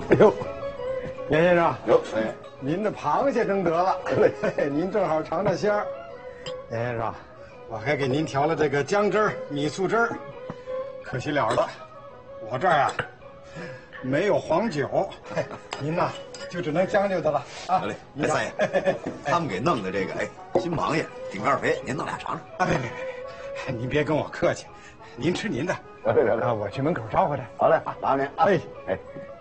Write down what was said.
哎呦，严先生， 哟，哎， 您这螃蟹蒸得了，您正好尝尝鲜儿。严先生，我还给您调了这个姜汁儿、米醋汁儿，可惜了了，我这儿啊没有黄酒，您呐就只能将就的了啊。 好嘞，哎，三爷，他们给弄的这个，哎，新螃蟹顶盖肥，您弄俩尝尝。 啊，别，您别跟我客气，您吃您的。啊，我去门口招呼他。 好嘞，麻烦您。 哎。